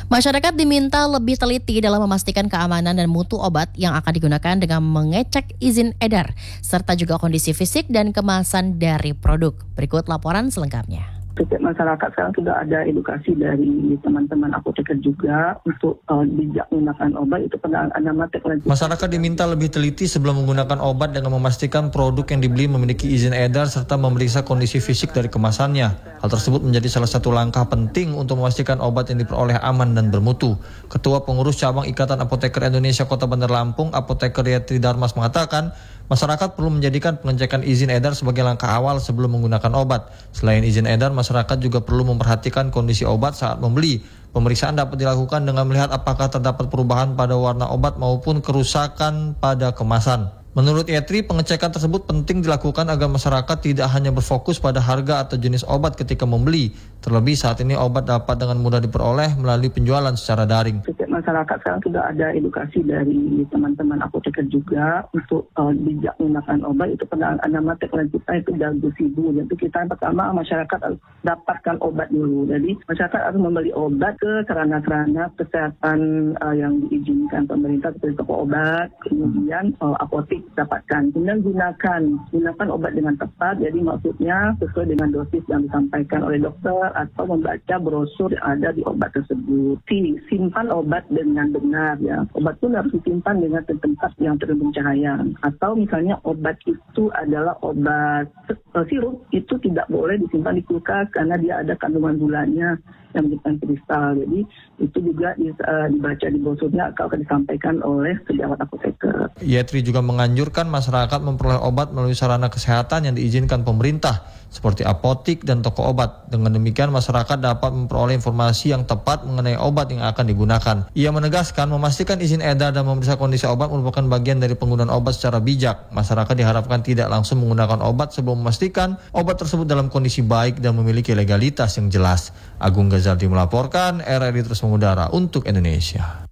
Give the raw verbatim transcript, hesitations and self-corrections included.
Masyarakat diminta lebih teliti dalam memastikan keamanan dan mutu obat yang akan digunakan dengan mengecek izin edar, serta juga kondisi fisik dan kemasan dari produk. Berikut laporan selengkapnya. Setiap masyarakat sekarang sudah ada edukasi dari teman-teman apoteker juga untuk uh, bijak menggunakan obat. Itu pada ada materi. Masyarakat diminta lebih teliti sebelum menggunakan obat dengan memastikan produk yang dibeli memiliki izin edar serta memeriksa kondisi fisik dari kemasannya. Hal tersebut menjadi salah satu langkah penting untuk memastikan obat yang diperoleh aman dan bermutu. Ketua Pengurus Cabang Ikatan Apoteker Indonesia Kota Bandar Lampung, Apoteker Yetri Darmas mengatakan, masyarakat perlu menjadikan pengecekan izin edar sebagai langkah awal sebelum menggunakan obat. Selain izin edar, masyarakat juga perlu memperhatikan kondisi obat saat membeli. Pemeriksaan dapat dilakukan dengan melihat apakah terdapat perubahan pada warna obat maupun kerusakan pada kemasan. Menurut Yetri, pengecekan tersebut penting dilakukan agar masyarakat tidak hanya berfokus pada harga atau jenis obat ketika membeli. Terlebih saat ini obat dapat dengan mudah diperoleh melalui penjualan secara daring. Setiap masyarakat sekarang sudah ada edukasi dari teman-teman apoteker juga untuk uh, bijak menggunakan obat. Itu pada ada materi kita itu dagu sibu. Jadi kita pertama masyarakat harus dapatkan obat dulu. Jadi masyarakat harus membeli obat ke sarana-sarana kesehatan uh, yang diizinkan pemerintah seperti toko obat, kemudian uh, apotek dapatkan. Kemudian gunakan gunakan obat dengan tepat. Jadi maksudnya sesuai dengan dosis yang disampaikan oleh dokter atau membaca brosur yang ada di obat tersebut. Simpan obat dengan benar ya. Obat pun harus disimpan dengan tempat yang terlindung cahaya. Atau misalnya obat itu adalah obat uh, sirup, itu tidak boleh disimpan di kulkas karena dia ada kandungan gulanya yang menyebabkan kristal. Jadi itu juga uh, dibaca di brosurnya atau akan disampaikan oleh sejawat apoteker. Yetri juga menganjurkan masyarakat memperoleh obat melalui sarana kesehatan yang diizinkan pemerintah seperti apotik dan toko obat. Dengan demikian masyarakat dapat memperoleh informasi yang tepat mengenai obat yang akan digunakan. Ia menegaskan memastikan izin edar dan memeriksa kondisi obat merupakan bagian dari penggunaan obat secara bijak. Masyarakat diharapkan tidak langsung menggunakan obat sebelum memastikan obat tersebut dalam kondisi baik dan memiliki legalitas yang jelas. Agung Ghazaldi melaporkan, R R I Terus Mengudara untuk Indonesia.